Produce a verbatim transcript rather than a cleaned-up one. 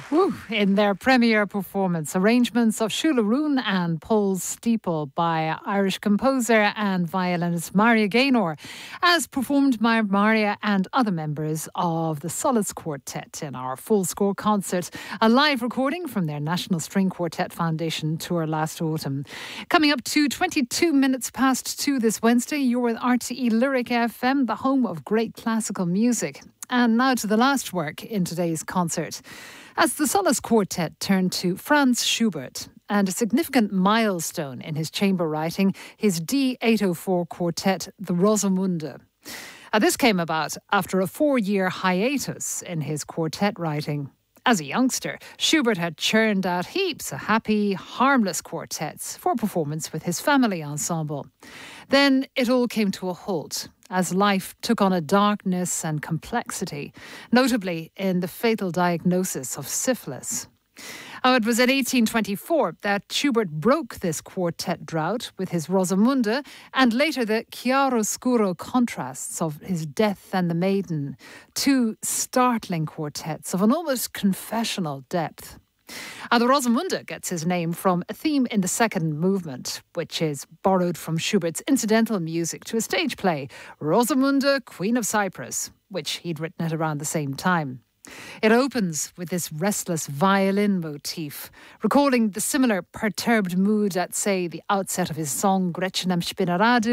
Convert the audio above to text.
Woo, in their premiere performance, arrangements of Shularoon and Paul's Steeple by Irish composer and violinist Maria Gaynor, as performed by Maria and other members of the Solace Quartet in our full score concert, a live recording from their National String Quartet Foundation tour last autumn. Coming up to twenty-two minutes past two this Wednesday, you're with R T E Lyric F M, the home of great classical music. And now to the last work in today's concert. As the Solace Quartet turned to Franz Schubert and a significant milestone in his chamber writing, his D eight oh four quartet, the Rosamunde. Now, this came about after a four-year hiatus in his quartet writing. As a youngster, Schubert had churned out heaps of happy, harmless quartets for performance with his family ensemble. Then it all came to a halt as life took on a darkness and complexity, notably in the fatal diagnosis of syphilis. Oh, it was in eighteen twenty-four that Schubert broke this quartet drought with his Rosamunde and later the chiaroscuro contrasts of his Death and the Maiden, two startling quartets of an almost confessional depth. And the Rosamunde gets his name from a theme in the second movement, which is borrowed from Schubert's incidental music to a stage play, Rosamunde, Queen of Cyprus, which he'd written at around the same time. It opens with this restless violin motif, recalling the similar perturbed mood at, say, the outset of his song Gretchen am Spinnrad